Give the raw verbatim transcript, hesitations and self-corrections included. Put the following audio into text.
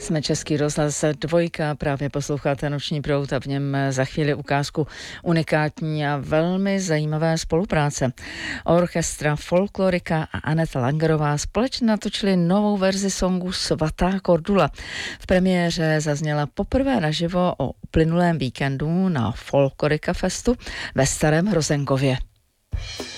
Jsme Český rozhlas dvojka, právě posloucháte Noční proud a v něm za chvíli ukázku unikátní a velmi zajímavé spolupráce. Orchestra Folklorika a Aneta Langerová společně natočili novou verzi songu Svatá Kordula. V premiéře zazněla poprvé naživo o uplynulém víkendu na Folklorika Festu ve Starém Hrozenkově.